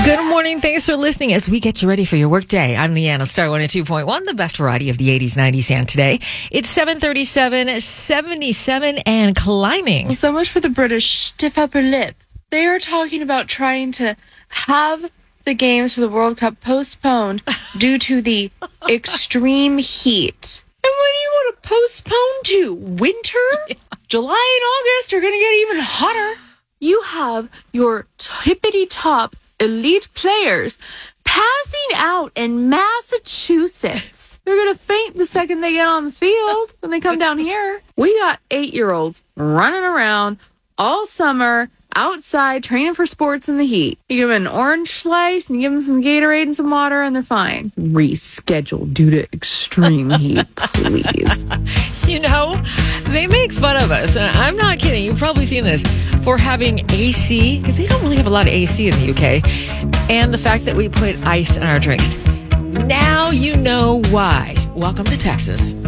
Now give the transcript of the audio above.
Good morning. Thanks for listening as we get you ready for your workday. I'm Leanna, Star 102.1, the best variety of the 80s, 90s, and today. It's 7:37, 77, and climbing. So much for the British stiff upper lip. They are talking about trying to have the games for the World Cup postponed due to the extreme heat. And when do you want to postpone to? Winter? Yeah. July and August are going to get even hotter. You have your tippity-top elite players passing out in Massachusetts. They're going to faint the second they get on the field when they come down here. We got 8-year-olds running around all summer outside training for sports in the heat. You give them an orange slice and you give them some Gatorade and some water and they're fine. Reschedule due to extreme heat, please. You know, they make fun of us, and I'm not kidding. You've probably seen this, for having AC, because they don't really have a lot of AC in the UK, and the fact that we put ice in our drinks. Now you know why. Welcome to Texas.